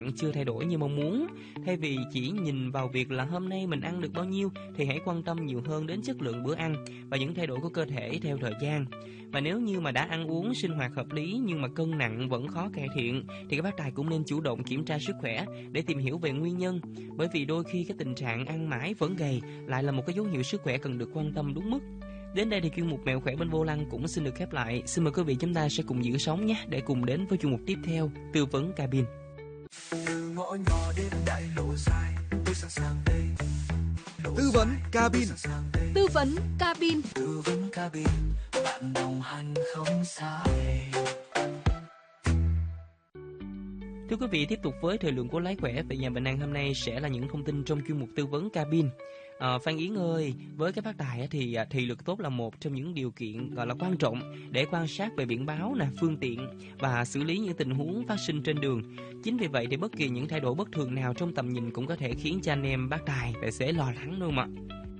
chưa thay đổi như mong muốn. Thay vì chỉ nhìn vào việc là hôm nay mình ăn được bao nhiêu thì hãy quan tâm nhiều hơn đến chất lượng bữa ăn và những thay đổi của cơ thể theo thời gian. Và nếu như mà đã ăn uống sinh hoạt hợp lý nhưng mà cân nặng vẫn khó cải thiện thì các bác tài cũng nên chủ động kiểm tra sức khỏe để tìm hiểu về nguyên nhân. Bởi vì đôi khi cái tình trạng ăn mãi vẫn gầy lại là một cái dấu hiệu sức khỏe cần được quan tâm đúng mức. Đến đây thì chuyên mục Mẹo khỏe bên vô lăng cũng xin được khép lại. Xin mời quý vị chúng ta sẽ cùng giữ sóng nhé để cùng đến với chuyên mục tiếp theo, tư vấn cabin. Từ ngõ nhỏ đến đại lộ dài, tôi sẵn sàng đây. Tư vấn cabin. Tư vấn cabin. Tư vấn cabin, bạn đồng hành không xa. Thưa quý vị, tiếp tục với thời lượng của Lái Khỏe về nhà bệnh nan hôm nay sẽ là những thông tin trong chuyên mục tư vấn cabin. Phan Yến ơi, với cái bác tài thì thị lực tốt là một trong những điều kiện gọi là quan trọng để quan sát về biển báo, phương tiện và xử lý những tình huống phát sinh trên đường. Chính vì vậy thì bất kỳ những thay đổi bất thường nào trong tầm nhìn cũng có thể khiến cho anh em bác tài tài xế lo lắng đúng không ạ?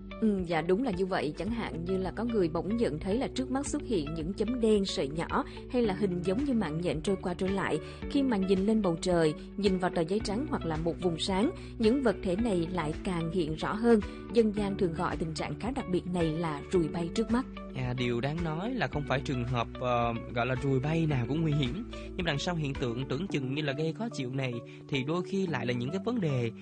Dạ đúng là như vậy, chẳng hạn như là có người bỗng nhận thấy là trước mắt xuất hiện những chấm đen sợi nhỏ hay là hình giống như mạng nhện trôi qua trôi lại. Khi mà nhìn lên bầu trời, nhìn vào tờ giấy trắng hoặc là một vùng sáng, những vật thể này lại càng hiện rõ hơn. Dân gian thường gọi tình trạng khá đặc biệt này là ruồi bay trước mắt. Điều đáng nói là không phải trường hợp gọi là ruồi bay nào cũng nguy hiểm, nhưng đằng sau hiện tượng tưởng chừng như là gây khó chịu này thì đôi khi lại là những cái vấn đề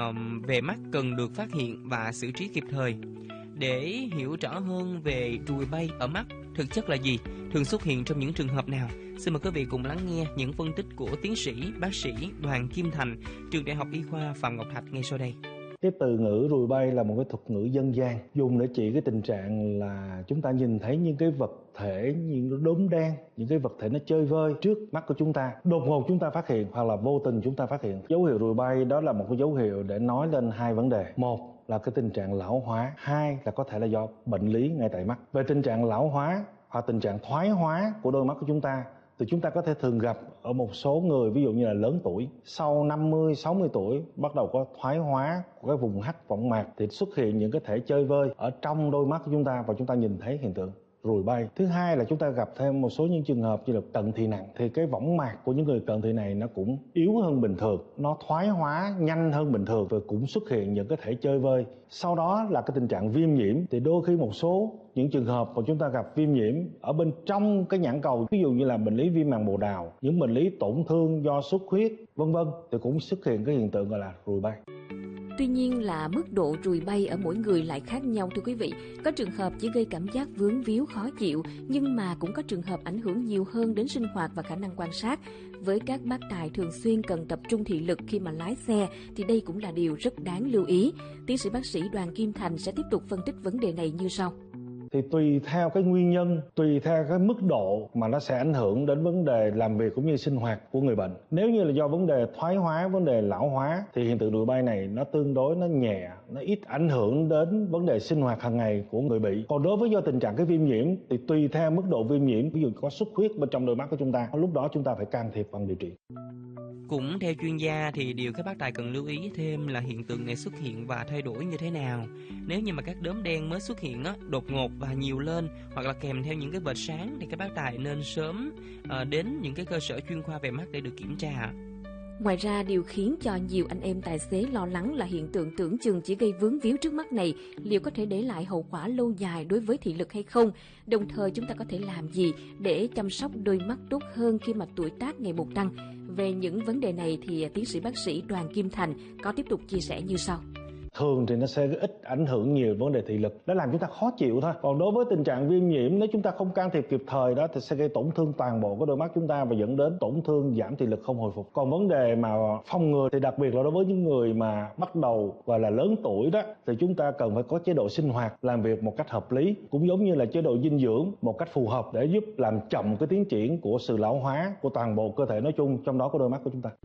về mắt cần được phát hiện và xử trí kịp thời. Để hiểu rõ hơn về ruồi bay ở mắt thực chất là gì, thường xuất hiện trong những trường hợp nào, xin mời quý vị cùng lắng nghe những phân tích của tiến sĩ bác sĩ Đoàn Kim Thành, trường Đại học Y khoa Phạm Ngọc Thạch ngay sau đây. Cái từ ngữ ruồi bay là một cái thuật ngữ dân gian dùng để chỉ cái tình trạng là chúng ta nhìn thấy những cái vật thể, những đốm đen, những cái vật thể nó chơi vơi trước mắt của chúng ta, đột ngột chúng ta phát hiện hoặc là vô tình chúng ta phát hiện. Dấu hiệu ruồi bay đó là một cái dấu hiệu để nói lên hai vấn đề. Một là cái tình trạng lão hóa, hai là có thể là do bệnh lý ngay tại mắt. Về tình trạng lão hóa hoặc tình trạng thoái hóa của đôi mắt của chúng ta thì chúng ta có thể thường gặp ở một số người, ví dụ như là lớn tuổi, sau 50, 60 tuổi bắt đầu có thoái hóa của cái vùng hắc võng mạc thì xuất hiện những cái thể chơi vơi ở trong đôi mắt của chúng ta và chúng ta nhìn thấy hiện tượng ruồi bay. Thứ hai là chúng ta gặp thêm một số những trường hợp như là cận thị nặng, thì cái võng mạc của những người cận thị này nó cũng yếu hơn bình thường, nó thoái hóa nhanh hơn bình thường và cũng xuất hiện những cái thể chơi vơi. Sau đó là cái tình trạng viêm nhiễm, thì đôi khi một số những trường hợp mà chúng ta gặp viêm nhiễm ở bên trong cái nhãn cầu, ví dụ như là bệnh lý viêm màng bồ đào, những bệnh lý tổn thương do xuất huyết vân vân, thì cũng xuất hiện cái hiện tượng gọi là ruồi bay. Tuy nhiên là mức độ ruồi bay ở mỗi người lại khác nhau thưa quý vị. Có trường hợp chỉ gây cảm giác vướng víu khó chịu, nhưng mà cũng có trường hợp ảnh hưởng nhiều hơn đến sinh hoạt và khả năng quan sát. Với các bác tài thường xuyên cần tập trung thị lực khi mà lái xe thì đây cũng là điều rất đáng lưu ý. Tiến sĩ bác sĩ Đoàn Kim Thành sẽ tiếp tục phân tích vấn đề này như sau. Thì tùy theo cái nguyên nhân, tùy theo cái mức độ mà nó sẽ ảnh hưởng đến vấn đề làm việc cũng như sinh hoạt của người bệnh. Nếu như là do vấn đề thoái hóa, vấn đề lão hóa thì hiện tượng ruồi bay này nó tương đối nó nhẹ, nó ít ảnh hưởng đến vấn đề sinh hoạt hàng ngày của người bị. Còn đối với do tình trạng cái viêm nhiễm thì tùy theo mức độ viêm nhiễm, ví dụ có xuất huyết bên trong đôi mắt của chúng ta, lúc đó chúng ta phải can thiệp bằng điều trị. Cũng theo chuyên gia thì điều các bác tài cần lưu ý thêm là hiện tượng này xuất hiện và thay đổi như thế nào. Nếu như mà các đốm đen mới xuất hiện đột ngột và nhiều lên hoặc là kèm theo những cái vệt sáng thì các bác tài nên sớm đến những cái cơ sở chuyên khoa về mắt để được kiểm tra. Ngoài ra, điều khiến cho nhiều anh em tài xế lo lắng là hiện tượng tưởng chừng chỉ gây vướng víu trước mắt này liệu có thể để lại hậu quả lâu dài đối với thị lực hay không? Đồng thời chúng ta có thể làm gì để chăm sóc đôi mắt tốt hơn khi mà tuổi tác ngày một tăng? Về những vấn đề này thì tiến sĩ bác sĩ Đoàn Kim Thành có tiếp tục chia sẻ như sau. Thường thì nó sẽ ít ảnh hưởng nhiều vấn đề thị lực, nó làm chúng ta khó chịu thôi. Còn đối với tình trạng viêm nhiễm, nếu chúng ta không can thiệp kịp thời đó thì sẽ gây tổn thương toàn bộ cái đôi mắt chúng ta và dẫn đến tổn thương giảm thị lực không hồi phục. Còn vấn đề mà phòng ngừa thì đặc biệt là đối với những người mà bắt đầu và là lớn tuổi đó thì chúng ta cần phải có chế độ sinh hoạt làm việc một cách hợp lý, cũng giống như là chế độ dinh dưỡng một cách phù hợp để giúp làm chậm cái tiến triển của sự lão hóa của toàn bộ cơ thể nói chung, trong đó có đôi mắt của chúng ta.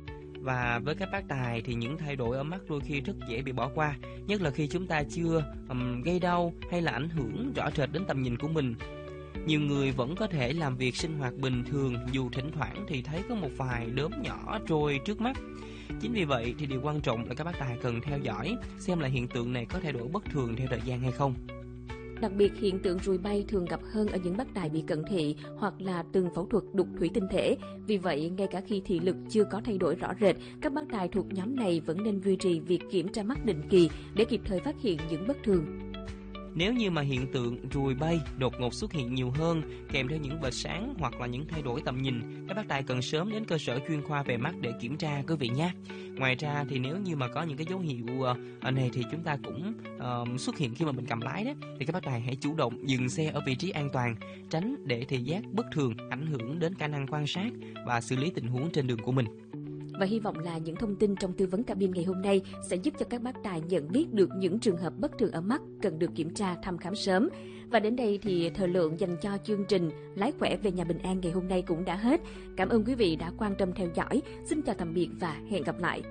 Và với các bác tài thì những thay đổi ở mắt đôi khi rất dễ bị bỏ qua, nhất là khi chúng ta chưa gây đau hay là ảnh hưởng rõ rệt đến tầm nhìn của mình. Nhiều người vẫn có thể làm việc sinh hoạt bình thường dù thỉnh thoảng thì thấy có một vài đốm nhỏ trôi trước mắt. Chính vì vậy thì điều quan trọng là các bác tài cần theo dõi xem là hiện tượng này có thay đổi bất thường theo thời gian hay không. Đặc biệt, hiện tượng ruồi bay thường gặp hơn ở những bác tài bị cận thị hoặc là từng phẫu thuật đục thủy tinh thể. Vì vậy, ngay cả khi thị lực chưa có thay đổi rõ rệt, các bác tài thuộc nhóm này vẫn nên duy trì việc kiểm tra mắt định kỳ để kịp thời phát hiện những bất thường. Nếu như mà hiện tượng ruồi bay đột ngột xuất hiện nhiều hơn kèm theo những vệt sáng hoặc là những thay đổi tầm nhìn, các bác tài cần sớm đến cơ sở chuyên khoa về mắt để kiểm tra quý vị nhé. Ngoài ra thì nếu như mà có những cái dấu hiệu này thì chúng ta cũng xuất hiện khi mà mình cầm lái đó, thì các bác tài hãy chủ động dừng xe ở vị trí an toàn, tránh để thị giác bất thường ảnh hưởng đến khả năng quan sát và xử lý tình huống trên đường của mình. Và hy vọng là những thông tin trong tư vấn cabin ngày hôm nay sẽ giúp cho các bác tài nhận biết được những trường hợp bất thường ở mắt cần được kiểm tra thăm khám sớm. Và đến đây thì thời lượng dành cho chương trình Lái khỏe về nhà bình an ngày hôm nay cũng đã hết. Cảm ơn quý vị đã quan tâm theo dõi. Xin chào tạm biệt và hẹn gặp lại.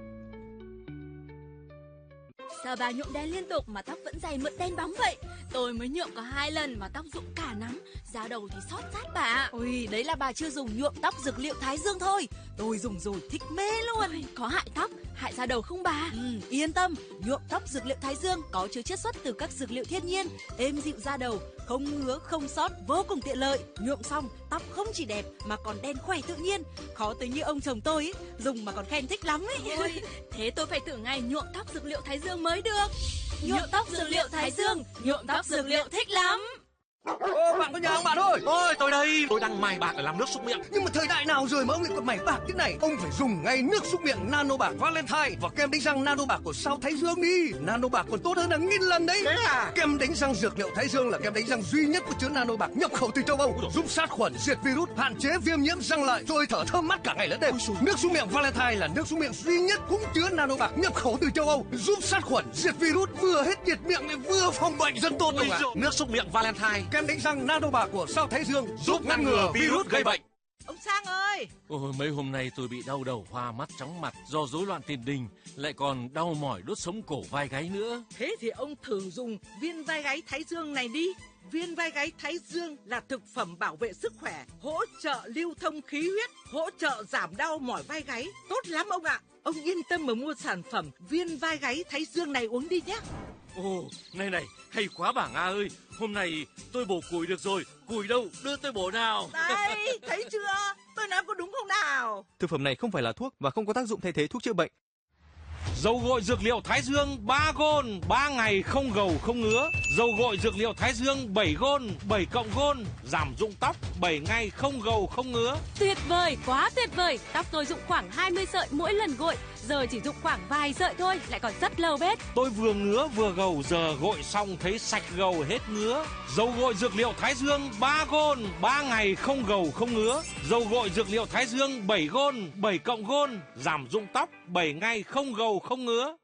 Sao bà nhuộm đen liên tục mà tóc vẫn dày mượt đen bóng vậy? Tôi mới nhuộm có 2 lần mà tóc rụng cả nắm, da đầu thì xót rát bà. Ôi, đấy là bà chưa dùng nhuộm tóc dược liệu Thái Dương thôi. Tôi dùng rồi thích mê luôn. Ôi, có hại tóc, hại da đầu không bà? Yên tâm, nhuộm tóc dược liệu Thái Dương có chứa chiết xuất từ các dược liệu thiên nhiên, êm dịu da đầu, không ngứa, không xót, vô cùng tiện lợi. Nhuộm xong, tóc không chỉ đẹp mà còn đen khỏe tự nhiên. Khó tính như ông chồng tôi ấy, dùng mà còn khen thích lắm ấy. Ôi, thế tôi phải thử ngày nhuộm tóc dược liệu Thái Dương mới được. Nhuộm tóc dược liệu Thái Dương, nhuộm tóc dược liệu thích lắm. Ô, bạn có nhà ông bạn ơi. Ôi, tôi đây, tôi đang mài bạc để làm nước súc miệng. Nhưng mà thời đại nào rồi mà ông lại còn mài bạc thế này? Ông phải dùng ngay nước súc miệng Nano Bạc Valentine và kem đánh răng Nano Bạc của Sao Thái Dương đi. Nano Bạc còn tốt hơn hàng nghìn lần đấy. Thế à? Kem đánh răng dược liệu Thái Dương là kem đánh răng duy nhất có chứa Nano Bạc nhập khẩu từ châu Âu, giúp sát khuẩn, diệt virus, hạn chế viêm nhiễm răng lợi, rồi thở thơm mát cả ngày lẫn đêm. Nước súc miệng Valentine là nước súc miệng duy nhất cũng chứa Nano Bạc nhập khẩu từ châu Âu, giúp sát khuẩn, diệt virus, vừa hết nhiệt miệng lại vừa phòng bệnh rất tốt ông ạ. Nước súc miệng Valentine, kem đánh răng Nano Bạc của Sao Thái Dương giúp ngăn ngừa virus gây bệnh. Ông Sang ơi! Ôi, mấy hôm nay tôi bị đau đầu, hoa mắt, chóng mặt do rối loạn tiền đình, lại còn đau mỏi đốt sống cổ vai gáy nữa. Thế thì ông thử dùng viên vai gáy Thái Dương này đi. Viên vai gáy Thái Dương là thực phẩm bảo vệ sức khỏe, hỗ trợ lưu thông khí huyết, hỗ trợ giảm đau mỏi vai gáy. Tốt lắm ông ạ. Ông yên tâm mà mua sản phẩm viên vai gáy Thái Dương này uống đi nhé. Ồ, này, hay quá bà Nga ơi. Hôm nay tôi bổ củi được rồi. Củi đâu, đưa tôi bổ nào. Đây, thấy chưa? Tôi nói có đúng không nào? Thực phẩm này không phải là thuốc và không có tác dụng thay thế thuốc chữa bệnh. Dầu gội dược liệu Thái Dương 3 gôn, 3 ngày không gầu không ngứa. Dầu gội dược liệu Thái Dương 7 gôn, 7 cộng gôn, giảm rụng tóc 7 ngày không gầu không ngứa. Tuyệt vời, quá tuyệt vời. Tóc tôi rụng khoảng 20 sợi mỗi lần gội, giờ chỉ rụng khoảng vài sợi thôi, lại còn rất lâu bết. Tôi vừa ngứa vừa gầu, giờ gội xong thấy sạch gầu hết ngứa. Dầu gội dược liệu Thái Dương 3 gôn, 3 ngày không gầu không ngứa. Dầu gội dược liệu Thái Dương 7 gôn, 7 cộng gôn, giảm rụng tóc 7 ngày không gầu không ngứa.